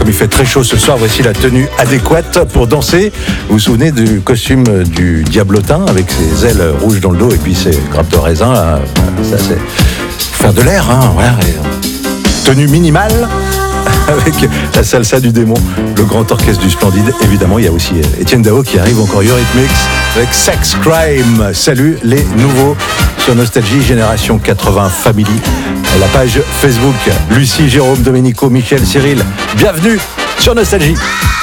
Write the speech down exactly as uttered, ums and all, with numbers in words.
comme il fait très chaud ce soir, voici la tenue adéquate pour danser. Vous vous souvenez du costume du diablotin avec ses ailes rouges dans le dos et puis ses grappes de raisin là, ça c'est faire de l'air, hein, voilà. Tenue minimale avec la salsa du démon, le grand orchestre du Splendide. Évidemment, il y a aussi Étienne Dao qui arrive, encore Eurythmics avec Sex Crime. Salut les nouveaux sur Nostalgie Génération quatre-vingts Family. La page Facebook, Lucie, Jérôme, Domenico, Michel, Cyril. Bienvenue sur Nostalgie.